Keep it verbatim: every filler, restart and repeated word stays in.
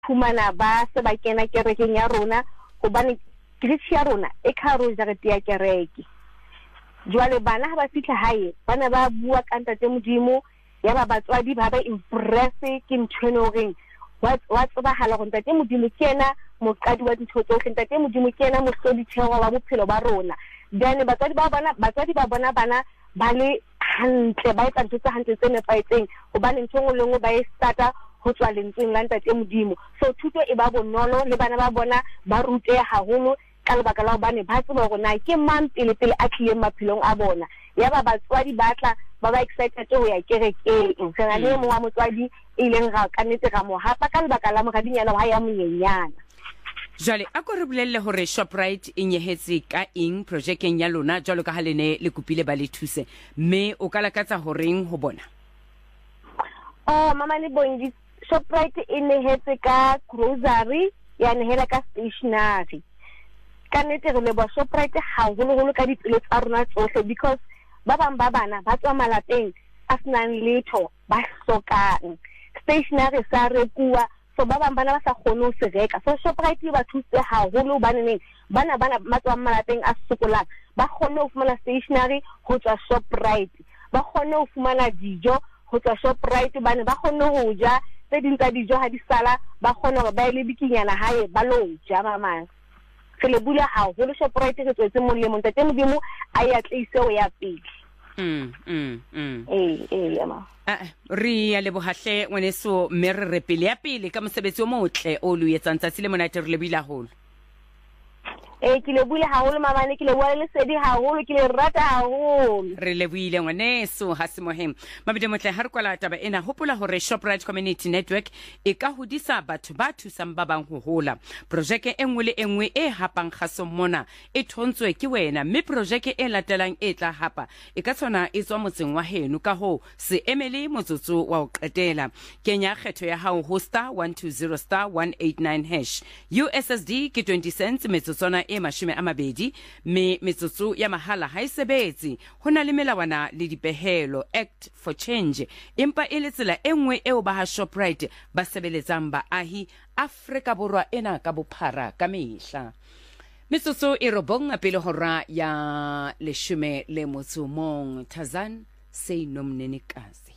phumana ba se ba kena kerekeng ya rona hobane Krisi ya rona e kharo jarete ya kereke jwale bana ha ba fihla hae bana ba bua ka ntate Modimo ya ba batswadi ba ba impress ke ntshweno reng wa wa tsebahala go ntate Modimo ke ena moqadi wa dintho tsohle ntate Modimo ke ena mohlodi thewa wa bophelo ba rona then batswadi ba bona batswadi ba bona bana ba le hantle ba etsa ntho tse hantle tse nepaetseng hobane ntho ngwe le ngwe ba e starta ho tswa lentsweng la ntate Modimo so thuto e ba bonolo le bana ba bona ba ruteha haholo ka lebaka la hobane ba tseba hore na ke mang pele pele a tlile maphelong a bona ya ba batswadi ba tla ba ba excited ho ya kerekeng se na le mo wa motswadi e leng ra ka nnete ga mo hapa ka lebaka la mogadinyana wa ya monyenyana jale a go re bolelle hore Shoprite e nyehetse ka eng projekeng ya lona jalo ka halene le kopile ba le thuse mme o ka lakatsa horeng ho bona oh mama le bongi Shoprite e nehetse ka grocery ya nehela ka stationery ka nnete re le ba Shoprite haholo holo ka dipelo tsa rona tsohle because ba bang ba bana ba tswa malapeng a senang letho ba hlokang stationery sa rekuwa so ba bang bana ba sa kgone ho se reka so Shoprite ba thuse haholo baneng bana bana ba tswa malapeng a sokolang ba kgone ho fumana stationery ho tswa Shoprite ba kgone ho fumana dijo ho tswa Shoprite bana ba kgone ho ja tse ding tsa dijo ha di sala ba kgone hore ba ile bikinyana hae ba lo ja mama ke le bula haholo Shoprite re tswetse molemo ntate Modimo a ya tlise o ya pele mm mm mm eh eh yama ah ri ya le bohahle ngwaneso mme re re pele ya pele ka mosebetsi o motle o lu etsang tsatsi le monate re le bila holo eh ke le bula haholo mamane ke le bua le sedi haholo ke le rata haholo re le buile ngwaneso ha se mohem mabide motle ha re kwala taba ena hopola hore Shoprite Community Network e ka hodisa batho ba thusang ba bang ho hola projeke engwe le engwe e hapang khaso mona e thontswe ke wena mme projeke e latelang e tla hapa e ka tsona e tswa motseng wa heno ka ho se emele motsotso wa o qetela kenya kgetho ya hao ho star one two zero star one eight nine hash U S S D ke twenty cents metsotsona e mashome a mabedi me metsotso ya mahala ha isebetse hona le melawana le dipehelo Act for Change empa e le tsela engwe eo ba ha Shoprite ba sebeletsang baahi Afrika Borwa ena ka bophara ka mehla metsotso e robong pele hora ya leshome le motso mong Tazan sei nomnenikazi